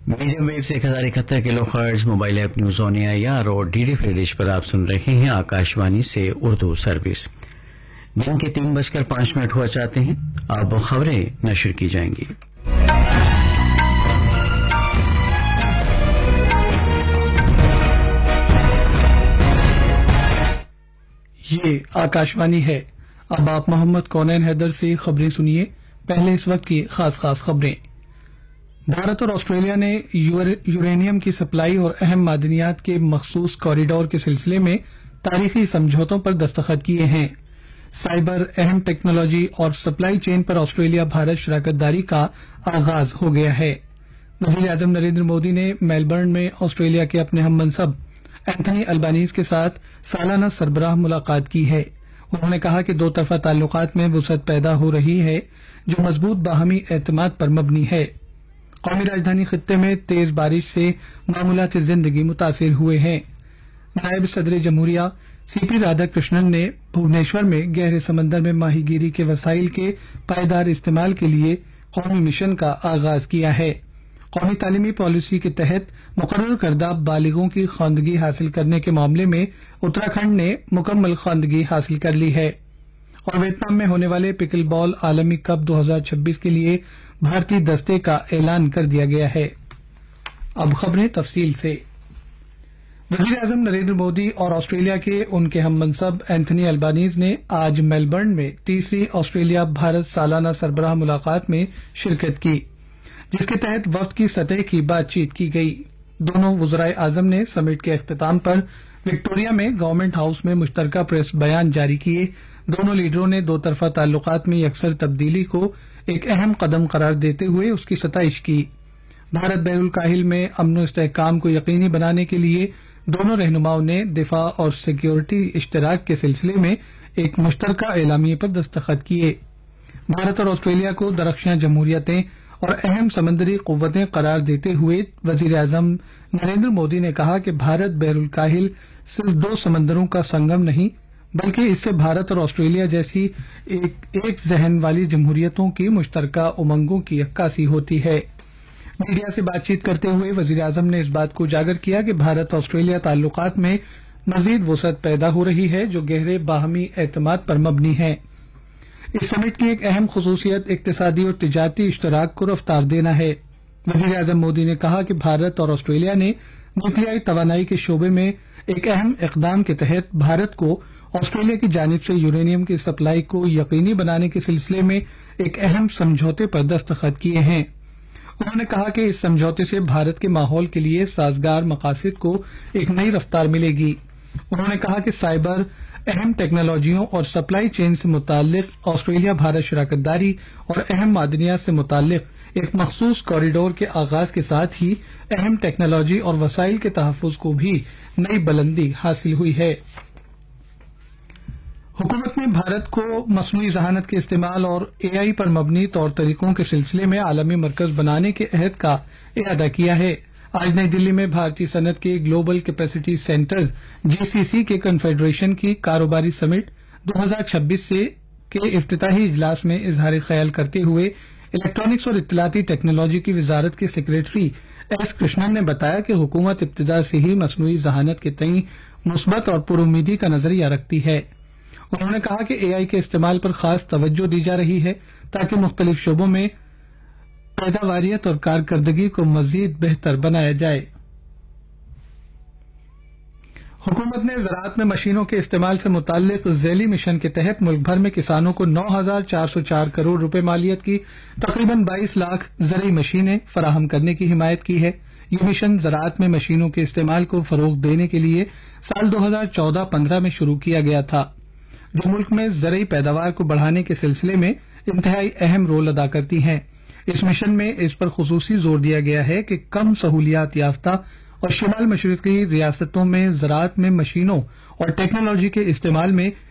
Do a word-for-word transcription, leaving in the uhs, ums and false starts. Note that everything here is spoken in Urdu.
میڈیم ویو سے ایک ہزار اکہتر کلو خرچ mobile app news on a I R اور ڈی ڈی فری ڈش پر آپ سن رہے ہیں آکاشوانی سے اردو سروس۔ دن کے تین بج کر پانچ منٹ ہوا چاہتے ہیں، اب خبریں نشر کی جائیں گی۔ یہ آکاشوانی ہے۔ اب آپ محمد کونین حیدر سے خبریں سنیے۔ پہلے اس وقت کی خاص خاص خبریں۔ بھارت اور آسٹریلیا نے یورینیم کی سپلائی اور اہم معدنیات کے مخصوص کوریڈور کے سلسلے میں تاریخی سمجھوتوں پر دستخط کیے ہیں۔ سائبر، اہم ٹیکنالوجی اور سپلائی چین پر آسٹریلیا بھارت شراکت داری کا آغاز ہو گیا ہے۔ وزیر اعظم نریندر مودی نے میلبرن میں آسٹریلیا کے اپنے ہم منصب اینتھنی البانیز کے ساتھ سالانہ سربراہ ملاقات کی ہے۔ انہوں نے کہا کہ دو طرفہ تعلقات میں وسعت پیدا ہو رہی ہے جو مضبوط باہمی اعتماد پر مبنی ہے۔ قومی راجدھانی خطے میں تیز بارش سے معمولات زندگی متاثر ہوئے ہیں۔ نائب صدر جمہوریہ سی پی رادھا کرشنن نے بھونیشور میں گہرے سمندر میں ماہی گیری کے وسائل کے پائیدار استعمال کے لیے قومی مشن کا آغاز کیا ہے۔ قومی تعلیمی پالیسی کے تحت مقرر کردہ بالغوں کی خواندگی حاصل کرنے کے معاملے میں اتراکھنڈ نے مکمل خواندگی حاصل کر لی ہے۔ اور ویتنام میں ہونے والے پکل بال عالمی کپ دو ہزار چھبیس کے لیے بھارتی دستے کا اعلان کر دیا گیا ہے۔ اب خبریں تفصیل سے۔ وزیر اعظم نریندر مودی اور آسٹریلیا کے ان کے ہم منصب اینتھنی البانیز نے آج میلبرن میں تیسری آسٹریلیا بھارت سالانہ سربراہ ملاقات میں شرکت کی، جس کے تحت وفد کی سطح کی بات چیت کی گئی۔ دونوں وزرائے اعظم نے سمٹ کے اختتام پر وکٹوریہ میں گورنمنٹ ہاؤس میں مشترکہ پریس بیان جاری کیے۔ دونوں لیڈروں نے دو طرفہ تعلقات میں یکسر تبدیلی کو ایک اہم قدم قرار دیتے ہوئے اس کی ستائش کی۔ بھارت بحر الکاہل میں امن و استحکام کو یقینی بنانے کے لیے دونوں رہنماؤں نے دفاع اور سیکیورٹی اشتراک کے سلسلے میں ایک مشترکہ اعلامیے پر دستخط کیے۔ بھارت اور آسٹریلیا کو درخشاں جمہوریتیں اور اہم سمندری قوتیں قرار دیتے ہوئے وزیر اعظم نریندر مودی نے کہا کہ بھارت بحر الکاہل صرف دو سمندروں کا سنگم نہیں بلکہ اس سے بھارت اور آسٹریلیا جیسی ایک ایک ذہن والی جمہوریتوں کی مشترکہ امنگوں کی عکاسی ہوتی ہے۔ میڈیا سے بات چیت کرتے ہوئے وزیر اعظم نے اس بات کو اجاگر کیا کہ بھارت آسٹریلیا تعلقات میں مزید وسعت پیدا ہو رہی ہے جو گہرے باہمی اعتماد پر مبنی ہے۔ اس سمٹ کی ایک اہم خصوصیت اقتصادی اور تجارتی اشتراک کو رفتار دینا ہے۔ وزیر اعظم مودی نے کہا کہ بھارت اور آسٹریلیا نے نیوکلیائی توانائی کے شعبے میں ایک اہم اقدام کے تحت بھارت کو آسٹریلیا کی جانب سے یورینیم کی سپلائی کو یقینی بنانے کے سلسلے میں ایک اہم سمجھوتے پر دستخط کیے ہیں۔ انہوں نے کہا کہ اس سمجھوتے سے بھارت کے ماحول کے لیے سازگار مقاصد کو ایک نئی رفتار ملے گی۔ انہوں نے کہا کہ سائبر، اہم ٹیکنالوجیوں اور سپلائی چین سے متعلق آسٹریلیا بھارت شراکت داری اور اہم معدنیات سے متعلق ایک مخصوص کوریڈور کے آغاز کے ساتھ ہی اہم ٹیکنالوجی اور وسائل کے تحفظ کو بھی نئی بلندی حاصل ہوئی ہے۔ حکومت نے بھارت کو مصنوعی ذہانت کے استعمال اور اے آئی پر مبنی طور طریقوں کے سلسلے میں عالمی مرکز بنانے کے عہد کا اعادہ کیا ہے۔ آج نئی دلی میں بھارتی صنعت کے گلوبل کیپیسٹی سینٹرز جی سی سی کے کنفیڈریشن کی کاروباری سمٹ دو ہزار چھبیس سے کے افتتاحی اجلاس میں اظہار خیال کرتے ہوئے الیکٹرانکس اور اطلاعاتی ٹیکنالوجی کی وزارت کے سیکریٹری ایس کرشنن نے بتایا کہ حکومت ابتدا سے ہی مصنوعی ذہانت کے تئیں مثبت اور پر امیدی کا نظریہ رکھتی ہے۔ انہوں نے کہا کہ اے آئی کے استعمال پر خاص توجہ دی جا رہی ہے تاکہ مختلف شعبوں میں پیداواریت اور کارکردگی کو مزید بہتر بنایا جائے۔ حکومت نے زراعت میں مشینوں کے استعمال سے متعلق ذیلی مشن کے تحت ملک بھر میں کسانوں کو نو ہزار چار سو چار کروڑ روپے مالیت کی تقریباً بائیس لاکھ زرعی مشینیں فراہم کرنے کی حمایت کی ہے۔ یہ مشن زراعت میں مشینوں کے استعمال کو فروغ دینے کے لیے سال دو ہزار چودہ پندرہ میں شروع کیا گیا تھا، جو ملک میں زرعی پیداوار کو بڑھانے کے سلسلے میں انتہائی اہم رول ادا کرتی ہیں۔ اس مشن میں اس پر خصوصی زور دیا گیا ہے کہ کم سہولیات یافتہ اور شمال مشرقی ریاستوں میں زراعت میں مشینوں اور ٹیکنالوجی کے استعمال میں